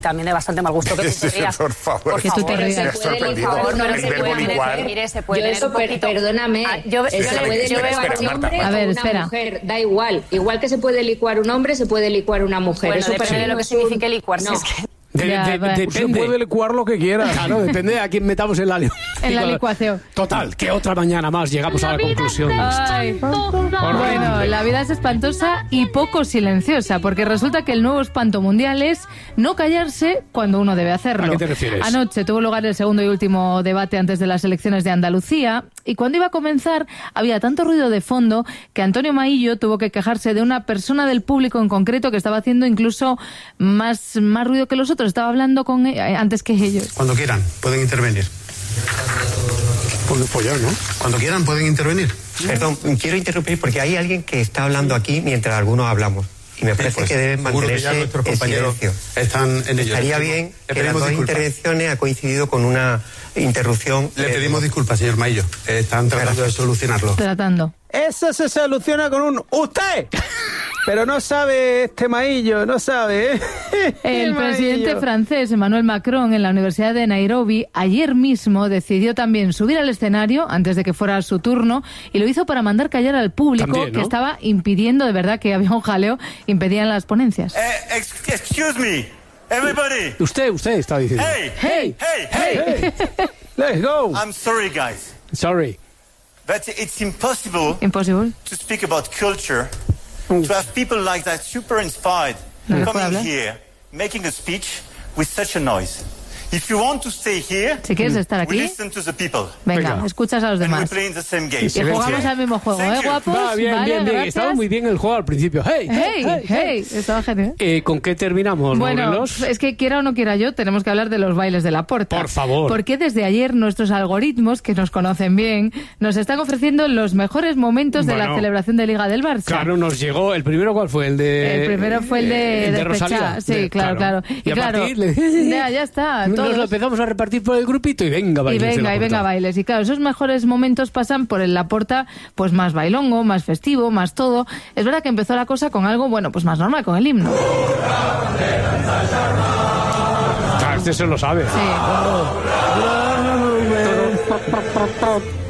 También de bastante mal gusto que tú podrías. Por favor. Porque tú te ríes. Me has sorprendido. Mire, se puede tener un poquito. Perdóname, Yo se puede licuar un hombre A ver, o espera. una mujer, da igual. Igual que se puede licuar un hombre, se puede licuar una mujer. Bueno, Eso depende de lo que signifique licuarse. No. Es que... Depende. Se puede licuar lo que quiera. Claro, depende de a quién metamos en la En la licuación. Total, que otra mañana más llegamos a la conclusión. Ay. Bueno, la vida es espantosa y poco silenciosa, porque resulta que el nuevo espanto mundial es no callarse cuando uno debe hacerlo. ¿A qué te refieres? Anoche tuvo lugar el segundo y último debate antes de las elecciones de Andalucía, y cuando iba a comenzar había tanto ruido de fondo que Antonio Maillo tuvo que quejarse de una persona del público en concreto que estaba haciendo incluso más ruido que los otros. Estaba hablando con antes que ellos. Cuando quieran, pueden intervenir. Follón, ¿no? Cuando quieran, pueden intervenir. Perdón, quiero interrumpir porque hay alguien que está hablando aquí mientras algunos hablamos. Y me parece que deben seguro que mantenerse ya nuestros en compañeros silencio. están en ello. Estaría bien Le que las pedimos dos disculpas. intervenciones ha coincidido con una interrupción. Le pedimos disculpas, señor Maillo. Están tratando de solucionarlo. Tratando. Eso se soluciona con un ¡usted! Pero no sabe este Maillo, no sabe, ¿eh? El Maillo. presidente francés Emmanuel Macron en la Universidad de Nairobi ayer mismo decidió también subir al escenario antes de que fuera su turno y lo hizo para mandar callar al público También, ¿no? que estaba impidiendo, de verdad que había un jaleo, impedían las ponencias. Excuse me, everybody. Usted está diciendo. Hey. Let's go. I'm sorry, guys, Sorry. but it's impossible Imposible. to speak about culture, to have people like that super inspired No le puedo coming hablar. here, making a speech with such a noise. If you want to stay here, Si quieres estar we aquí, listen to the people. venga, escuchas a los And we demás. play in the same game. Y jugamos al mismo juego, Thank ¿eh, you. guapos? Va, bien, Vale, bien. gracias. Estaba muy bien el juego al principio. Hey, estaba genial. ¿Con qué terminamos, Bueno, Morelos? es que quiera o no quiera yo, tenemos que hablar de los bailes de Laporta. Por favor. Porque desde ayer nuestros algoritmos, que nos conocen bien, nos están ofreciendo los mejores momentos de la Bueno. celebración de Liga del Barça. Claro, nos llegó. ¿El primero cuál fue? El primero fue el de de Despechá. Rosalía. Sí, claro. Y a claro, partir ya está. nos todos. lo empezamos a repartir por el grupito y venga, Y bailes de la venga Porta. bailes. Y claro, esos mejores momentos pasan por el Laporta, pues más bailongo, más festivo, más todo. Es verdad que empezó la cosa con algo, bueno, pues más normal, con el himno. Claro, este se lo sabe. Sí.